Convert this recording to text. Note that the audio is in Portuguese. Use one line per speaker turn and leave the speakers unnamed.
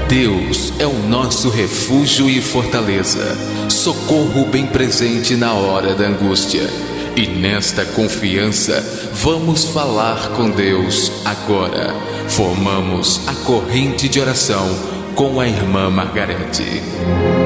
Deus é o nosso refúgio e fortaleza, socorro bem presente na hora da angústia. E nesta confiança, vamos falar com Deus agora. Formamos a corrente de oração com a irmã Margarete.